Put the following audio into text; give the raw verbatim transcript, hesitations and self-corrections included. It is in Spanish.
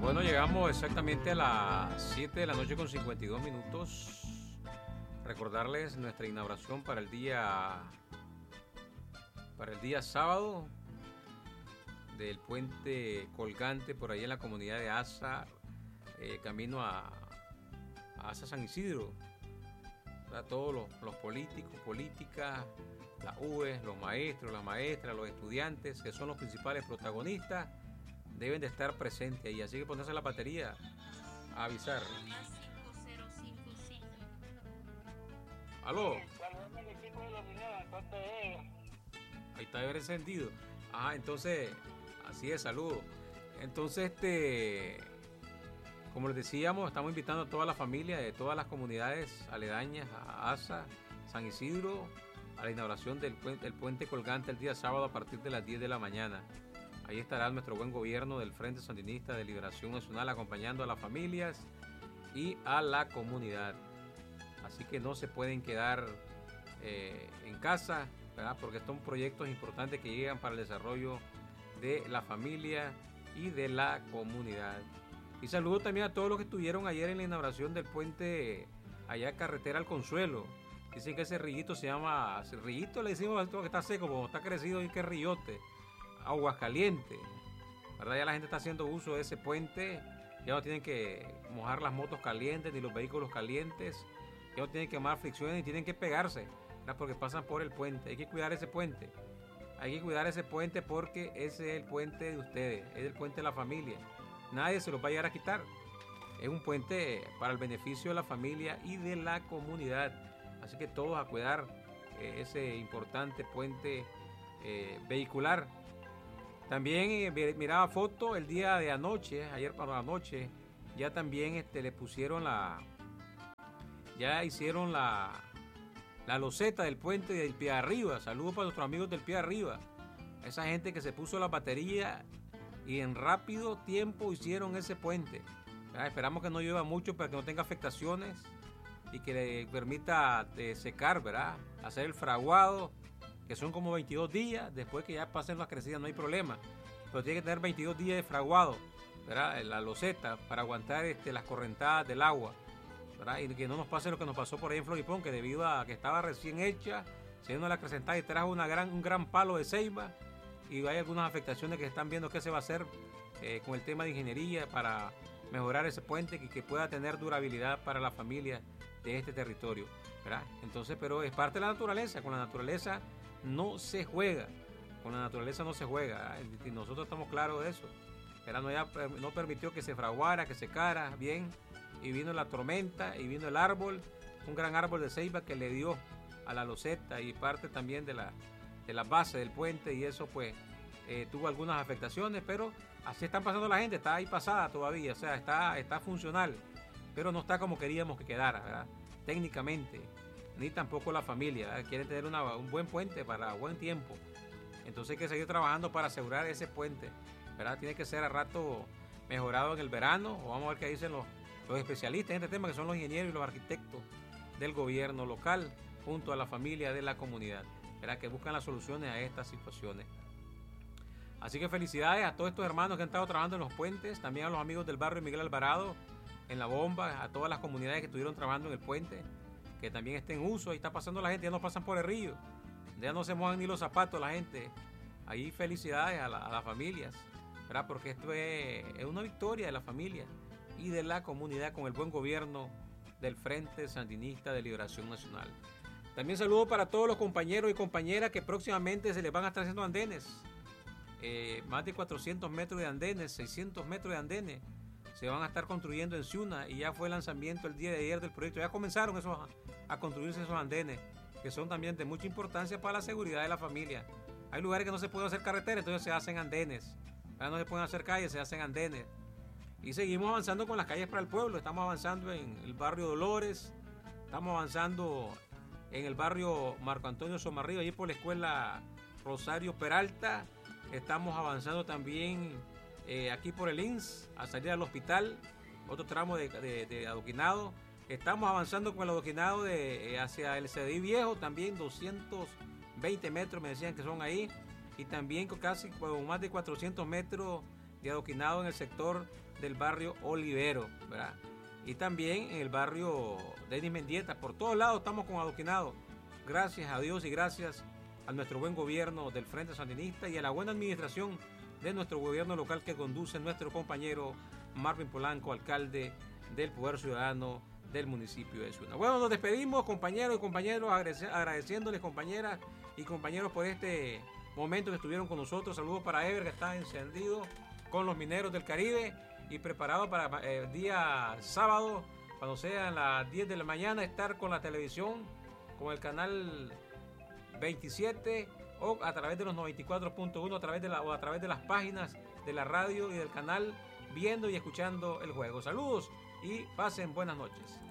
Bueno, llegamos exactamente a las siete de la noche con cincuenta y dos minutos. Recordarles nuestra inauguración para el día para el día sábado del puente colgante por ahí en la comunidad de Asa, eh, camino a, a Asa San Isidro. A todos los, los políticos, políticas, las U E, los maestros, las maestras, los estudiantes, que son los principales protagonistas, deben de estar presentes ahí. Así que ponerse la batería a avisar. ¿Aló? Ahí está haber encendido. Ajá, entonces, así es, saludos. Entonces, este, como les decíamos, estamos invitando a toda la familia de todas las comunidades aledañas a Asa, San Isidro, a la inauguración del puente, del puente colgante el día sábado a partir de las diez de la mañana. Ahí estará nuestro buen gobierno del Frente Sandinista de Liberación Nacional acompañando a las familias y a la comunidad. Así que no se pueden quedar eh, en casa, ¿verdad? Porque son proyectos importantes que llegan para el desarrollo de la familia y de la comunidad. Y saludo también a todos los que estuvieron ayer en la inauguración del puente allá carretera al Consuelo. Dicen que ese rillito se llama, rillito le decimos a todo que está seco, como está crecido y que es rillote. Aguascalientes, ¿verdad? Ya la gente está haciendo uso de ese puente, ya no tienen que mojar las motos calientes ni los vehículos calientes, ya no tienen que quemar fricciones ni tienen que pegarse, ¿verdad? Porque pasan por el puente. Hay que cuidar ese puente, hay que cuidar ese puente porque ese es el puente de ustedes, es el puente de la familia, nadie se lo va a llegar a quitar, es un puente para el beneficio de la familia y de la comunidad, así que todos a cuidar eh, ese importante puente eh, vehicular. También eh, miraba foto el día de anoche, ayer para la noche, ya también este, le pusieron la, ya hicieron la, la loseta del puente del pie arriba. Saludos para nuestros amigos del pie arriba. Esa gente que se puso la batería y en rápido tiempo hicieron ese puente. ¿Verdad? Esperamos que no llueva mucho para que no tenga afectaciones y que le permita eh, secar, ¿verdad? Hacer el fraguado, que son como veintidós días, después que ya pasen las crecidas no hay problema, pero tiene que tener veintidós días de fraguado, ¿verdad? La loseta para aguantar este, las correntadas del agua, ¿verdad? Y que no nos pase lo que nos pasó por ahí en Floripón, que debido a que estaba recién hecha, se vino la acrecentada y trajo una gran, un gran palo de ceiba, y hay algunas afectaciones que están viendo qué se va a hacer eh, con el tema de ingeniería para mejorar ese puente y que pueda tener durabilidad para la familia de este territorio, ¿verdad? Entonces, pero es parte de la naturaleza, con la naturaleza no se juega, con la naturaleza no se juega, y nosotros estamos claros de eso. Era no, ya, no permitió que se fraguara, que secara bien, y vino la tormenta y vino el árbol, un gran árbol de ceiba que le dio a la loseta y parte también de la, de la base del puente, y eso pues eh, tuvo algunas afectaciones, pero así están pasando la gente, está ahí pasada todavía, o sea, está, está funcional, pero no está como queríamos que quedara, ¿verdad? Técnicamente, ni tampoco la familia, ¿verdad? Quieren tener una, un buen puente para buen tiempo. Entonces hay que seguir trabajando para asegurar ese puente, ¿verdad? Tiene que ser a rato mejorado en el verano, o vamos a ver qué dicen los, los especialistas en este tema, que son los ingenieros y los arquitectos del gobierno local, junto a la familia de la comunidad, ¿verdad? Que buscan las soluciones a estas situaciones. Así que felicidades a todos estos hermanos que han estado trabajando en los puentes, también a los amigos del barrio Miguel Alvarado, en La Bomba, a todas las comunidades que estuvieron trabajando en el puente, que también esté en uso. Ahí está pasando la gente, ya no pasan por el río, ya no se mojan ni los zapatos la gente. Ahí felicidades a, la, a las familias, ¿verdad? Porque esto es, es una victoria de la familia y de la comunidad con el buen gobierno del Frente Sandinista de Liberación Nacional. También saludo para todos los compañeros y compañeras que próximamente se les van a estar haciendo andenes, eh, más de cuatrocientos metros de andenes, seiscientos metros de andenes se van a estar construyendo en Ciuna, y ya fue el lanzamiento el día de ayer del proyecto. Ya comenzaron esos, a construirse esos andenes, que son también de mucha importancia para la seguridad de la familia. Hay lugares que no se pueden hacer carreteras, entonces se hacen andenes. Ahora no se pueden hacer calles, se hacen andenes. Y seguimos avanzando con las calles para el pueblo. Estamos avanzando en el barrio Dolores, estamos avanzando en el barrio Marco Antonio Somarriba, allí por la escuela Rosario Peralta. Estamos avanzando también Eh, aquí por el I N S, a salir al hospital, otro tramo de, de, de adoquinado. Estamos avanzando con el adoquinado de, eh, hacia el C D I Viejo, también doscientos veinte metros me decían que son ahí, y también con casi con más de cuatrocientos metros de adoquinado en el sector del barrio Olivero, ¿verdad? Y también en el barrio Denis Mendieta. Por todos lados estamos con adoquinados. Gracias a Dios y gracias a nuestro buen gobierno del Frente Sandinista y a la buena administración de nuestro gobierno local que conduce nuestro compañero Marvin Polanco, alcalde del Poder Ciudadano del municipio de Ciuna. Bueno, nos despedimos, compañeros y compañeros, agradeciéndoles, compañeras y compañeros, por este momento que estuvieron con nosotros. Saludos para Ever, que está encendido con los mineros del Caribe y preparado para el eh, día sábado, cuando sean las diez de la mañana, estar con la televisión, con el canal veintisiete o a través de los noventa y cuatro punto uno, a través de la, o a través de las páginas de la radio y del canal, viendo y escuchando el juego. Saludos y pasen buenas noches.